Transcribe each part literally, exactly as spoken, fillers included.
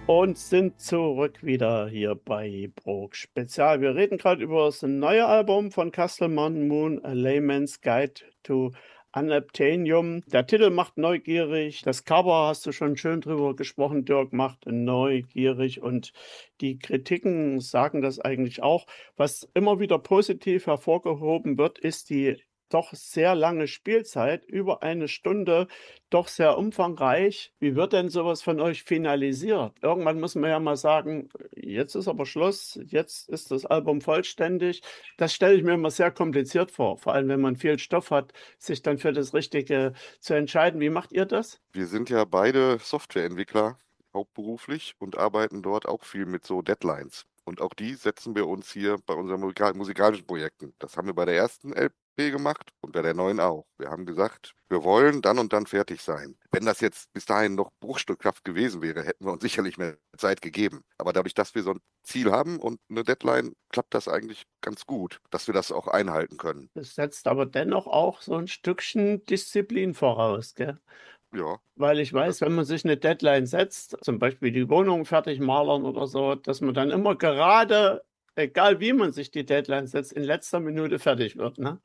Und sind zurück wieder hier bei Brok Spezial. Wir reden gerade über das neue Album von Castleman Moon, A Layman's Guide to Unobtainium. Der Titel macht neugierig. Das Cover, hast du schon schön drüber gesprochen, Dirk, macht neugierig. Und die Kritiken sagen das eigentlich auch. Was immer wieder positiv hervorgehoben wird, ist die doch sehr lange Spielzeit, über eine Stunde, doch sehr umfangreich. Wie wird denn sowas von euch finalisiert? Irgendwann muss man ja mal sagen, jetzt ist aber Schluss, jetzt ist das Album vollständig. Das stelle ich mir immer sehr kompliziert vor, vor allem wenn man viel Stoff hat, sich dann für das Richtige zu entscheiden. Wie macht ihr das? Wir sind ja beide Softwareentwickler hauptberuflich und arbeiten dort auch viel mit so Deadlines. Und auch die setzen wir uns hier bei unseren musika- musikalischen Projekten. Das haben wir bei der ersten L P gemacht und bei der neuen auch. Wir haben gesagt, wir wollen dann und dann fertig sein. Wenn das jetzt bis dahin noch bruchstückhaft gewesen wäre, hätten wir uns sicherlich mehr Zeit gegeben. Aber dadurch, dass wir so ein Ziel haben und eine Deadline, klappt das eigentlich ganz gut, dass wir das auch einhalten können. Das setzt aber dennoch auch so ein Stückchen Disziplin voraus, gell? Ja, Weil ich weiß, wenn man sich eine Deadline setzt, zum Beispiel die Wohnung fertig malern oder so, dass man dann immer gerade, egal wie man sich die Deadline setzt, in letzter Minute fertig wird, ne?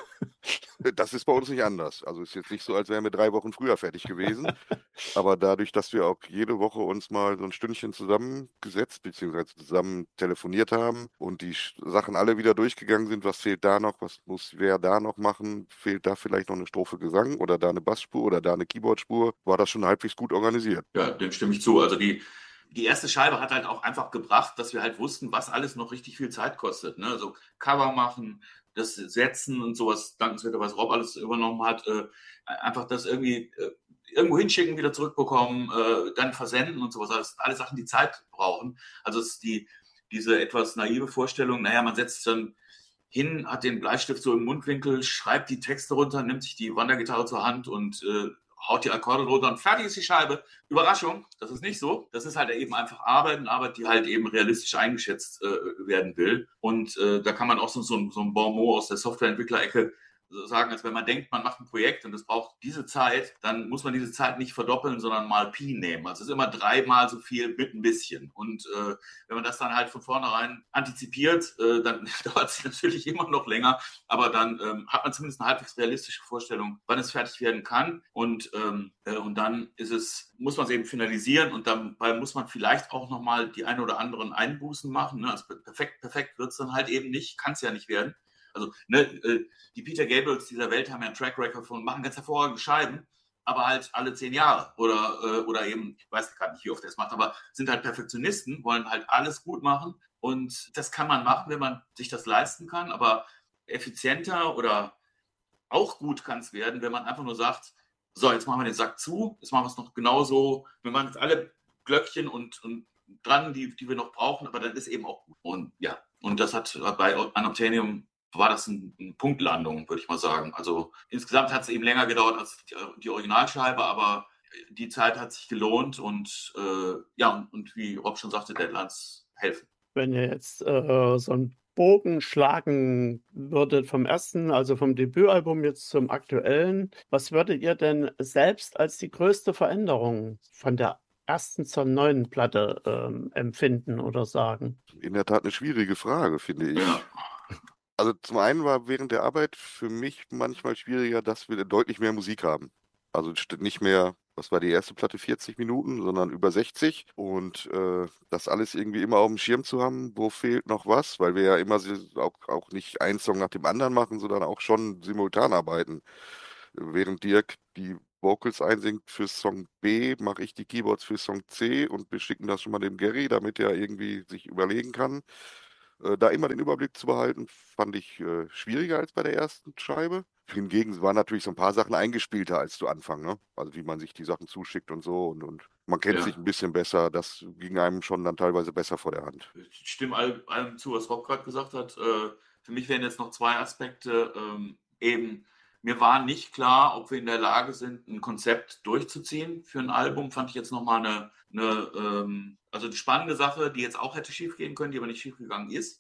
das ist bei uns nicht anders. Also ist jetzt nicht so, als wären wir drei Wochen früher fertig gewesen. Aber dadurch, dass wir auch jede Woche uns mal so ein Stündchen zusammengesetzt beziehungsweise zusammen telefoniert haben und die Sch- Sachen alle wieder durchgegangen sind, was fehlt da noch, was muss wer da noch machen, fehlt da vielleicht noch eine Strophe Gesang oder da eine Bassspur oder da eine Keyboardspur, war das schon halbwegs gut organisiert. Ja, dem stimme ich zu. Also die, die erste Scheibe hat halt auch einfach gebracht, dass wir halt wussten, was alles noch richtig viel Zeit kostet. Ne? Also Cover machen, das Setzen und sowas, dankenswerterweise Rob alles übernommen hat, äh, einfach das irgendwie äh, irgendwo hinschicken, wieder zurückbekommen, äh, dann versenden und sowas. Das sind alle Sachen, die Zeit brauchen. Also es ist die, diese etwas naive Vorstellung, naja, man setzt sich dann hin, hat den Bleistift so im Mundwinkel, schreibt die Texte runter, nimmt sich die Wandergitarre zur Hand und äh, haut die Akkorde runter und fertig ist die Scheibe. Überraschung, das ist nicht so. Das ist halt eben einfach Arbeit, eine Arbeit, die halt eben realistisch eingeschätzt äh, werden will. Und äh, da kann man auch so, so, so ein Bon mot aus der Softwareentwicklerecke sagen, als wenn man denkt, man macht ein Projekt und es braucht diese Zeit, dann muss man diese Zeit nicht verdoppeln, sondern mal Pi nehmen. Also es ist immer dreimal so viel mit ein bisschen. Und äh, wenn man das dann halt von vornherein antizipiert, äh, dann dauert es natürlich immer noch länger, aber dann ähm, hat man zumindest eine halbwegs realistische Vorstellung, wann es fertig werden kann. Und, ähm, äh, und dann ist es, muss man es eben finalisieren und dabei muss man vielleicht auch nochmal die ein oder anderen Einbußen machen. Ne? Also perfekt, perfekt wird es dann halt eben nicht, kann es ja nicht werden. Also ne, äh, die Peter Gabriels dieser Welt haben ja einen Track Record von, machen ganz hervorragende Scheiben, aber halt alle zehn Jahre oder, äh, oder eben, ich weiß gerade nicht, wie oft er es macht, aber sind halt Perfektionisten, wollen halt alles gut machen und das kann man machen, wenn man sich das leisten kann, aber effizienter oder auch gut kann es werden, wenn man einfach nur sagt, so, jetzt machen wir den Sack zu, jetzt machen wir es noch genauso, wir machen jetzt alle Glöckchen und, und dran, die, die wir noch brauchen, aber dann ist eben auch gut. Und ja, und das hat bei Unobtainium war das eine ein Punktlandung, würde ich mal sagen. Also insgesamt hat es eben länger gedauert als die, die Originalscheibe, aber die Zeit hat sich gelohnt und äh, ja, und, und wie Rob schon sagte, Deadlines helfen. Wenn ihr jetzt äh, so einen Bogen schlagen würdet vom ersten, also vom Debütalbum jetzt zum aktuellen, was würdet ihr denn selbst als die größte Veränderung von der ersten zur neuen Platte ähm, empfinden oder sagen? In der Tat eine schwierige Frage, finde Ja, ich. Also zum einen war während der Arbeit für mich manchmal schwieriger, dass wir deutlich mehr Musik haben. Also st- nicht mehr, was war die erste Platte, vierzig Minuten, sondern über sechzig. Und äh, das alles irgendwie immer auf dem Schirm zu haben, wo fehlt noch was, weil wir ja immer so- auch, auch nicht einen Song nach dem anderen machen, sondern auch schon simultan arbeiten. Während Dirk die Vocals einsingt für Song B, mache ich die Keyboards für Song C und wir schicken das schon mal dem Gary, damit er irgendwie sich überlegen kann. Äh, da immer den Überblick zu behalten, fand ich äh, schwieriger als bei der ersten Scheibe. Hingegen waren natürlich so ein paar Sachen eingespielter als zu Anfang, ne? Also wie man sich die Sachen zuschickt und so und, und man kennt sich ja. ein bisschen besser. Das ging einem schon dann teilweise besser vor der Hand. Ich stimme all, allem zu, was Rob gerade gesagt hat. Äh, für mich wären jetzt noch zwei Aspekte. Ähm, eben, mir war nicht klar, ob wir in der Lage sind, ein Konzept durchzuziehen für ein Album. Fand ich jetzt nochmal eine, eine ähm, also eine spannende Sache, die jetzt auch hätte schiefgehen können, die aber nicht schiefgegangen ist.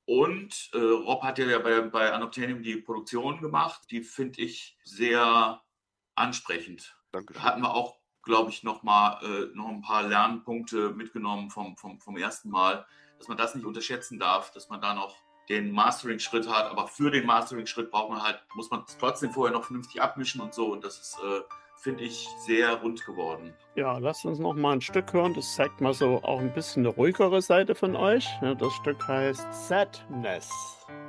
Und äh, Rob hat ja bei, bei Unobtainium die Produktion gemacht. Die finde ich sehr ansprechend. Da Dankeschön. hatten wir auch glaube ich, nochmal äh, noch ein paar Lernpunkte mitgenommen vom, vom, vom ersten Mal, dass man das nicht unterschätzen darf, dass man da noch den Mastering-Schritt hat, aber für den Mastering-Schritt braucht man halt, muss man es trotzdem vorher noch vernünftig abmischen und so, und das ist, äh, finde ich, sehr rund geworden. Ja, lasst uns noch mal ein Stück hören. Das zeigt mal so auch ein bisschen eine ruhigere Seite von euch. Ja, das Stück heißt Sadness.